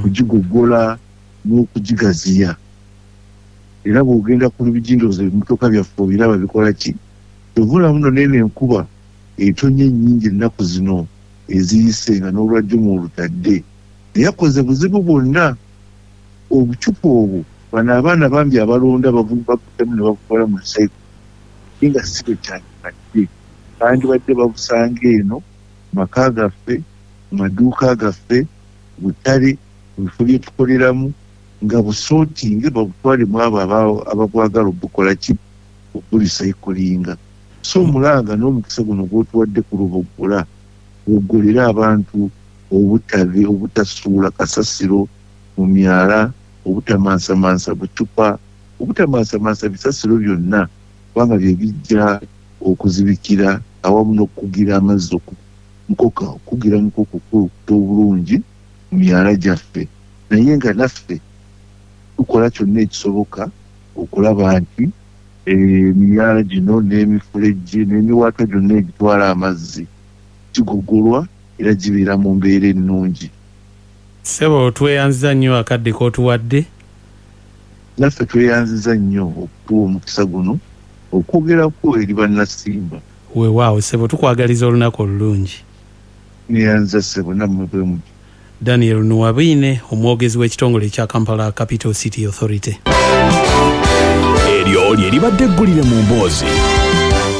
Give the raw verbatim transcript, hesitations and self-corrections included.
okugigogola n'okugigaziya. Era bw'ogenda ku bigindozo ebimotoka byaffe obiraba bikola ki? Evula muno nene enkuba etonye nnyingi ennaku zino eziyise nga n'olwajjo mu lutadde eyakoze buzibu bwonna. Obucupa obwo bano abaana bambi abalonda bakutamu ne babukola mu sayiko nga si bwe kyandibadde, bandibadde babusanga eno mu maka gaffe, mu maduuka gaffe, butale, mu bifo bye tukoleramu, nga busootinge babutwalemu abo ababwagala obukola ki obulisayikolinga. So omulanga n'omukisa guno gw'otuwadde ku Lubogola oggolera abantu obutabe obutasuula kasasiro mu myala, obutamansamansa bucupa, obutamansamansa bisasiro byonna kubanga bye bijja okuzibikira awamu n'okugira amazzi okukoka okugira nkoko okuta obulungi mu myala gyaffe. Naye nga naffe tukola kyonna ekisoboka okulaba nti emyala gino n'emifulejje n'emiwaatwa gyonna egitwala amazzi gigogolwa era gibeera mu mbeera ennungi. Sebo, tweyanziza nnyo akadde k'otuwadde. Naffe tweyanziza nnyo okutuwa omukisa guno okwogerako eri bannasimba. Weewaawo Sebo, tukwagaliza olunaku olulungi. Neyanziza Sebo nammwe bwe muti. Daniel Nuwabiine, omwogezi w'ekitongole ekya Kampala Capital City Authority. Eryo lye libadde eggulire mu mboozi.